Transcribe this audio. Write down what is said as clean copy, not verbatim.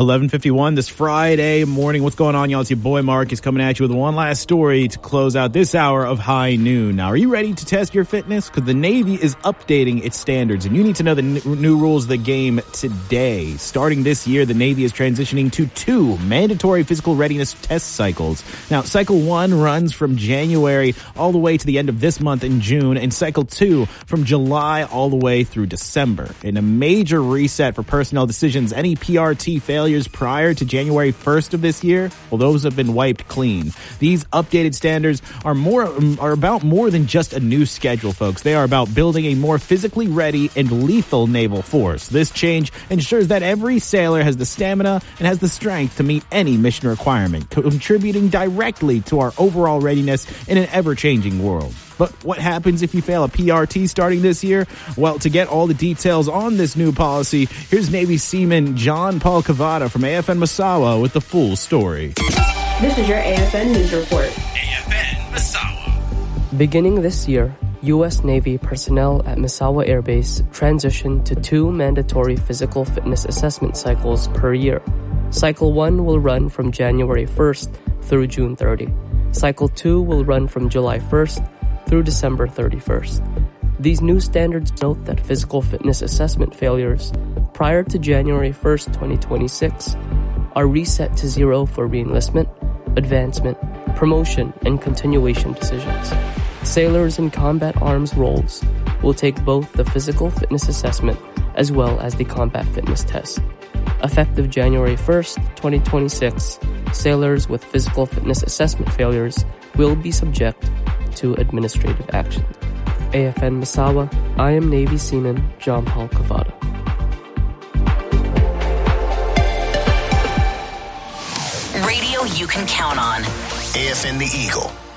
11:51 this Friday morning. What's going on, y'all? It's your boy Mark. He's coming at you with one last story to close out this hour of High Noon. Now, are you ready to test your fitness? Because the Navy is updating its standards, and you need to know the new rules of the game today. Starting this year, the Navy is transitioning to 2 mandatory physical readiness test cycles. Now, Cycle 1 runs from January all the way to the end of this month in June, and Cycle 2 from July all the way through December. In a major reset for personnel decisions, any PRT failures prior to January 1st of this year, well, those have been wiped clean. These updated standards are about more than just a new schedule, folks. They are about building a more physically ready and lethal naval force. This change ensures that every sailor has the stamina and has the strength to meet any mission requirement, contributing directly to our overall readiness in an ever-changing world. But what happens if you fail a PRT starting this year? Well, to get all the details on this new policy, here's Navy Seaman John Paul Cavada from AFN Misawa with the full story. This is your AFN News Report. AFN Misawa. Beginning this year, U.S. Navy personnel at Misawa Air Base transitioned to 2 mandatory physical fitness assessment cycles per year. Cycle 1 will run from January 1st through June 30. Cycle 2 will run from July 1st through December 31st. These new standards note that physical fitness assessment failures prior to January 1st, 2026 are reset to 0 for reenlistment, advancement, promotion, and continuation decisions. Sailors in combat arms roles will take both the physical fitness assessment as well as the combat fitness test. Effective January 1st, 2026, sailors with physical fitness assessment failures will be subject to administrative action. AFN Misawa, I am Navy Seaman John Paul Cavada. Radio you can count on. AFN The Eagle.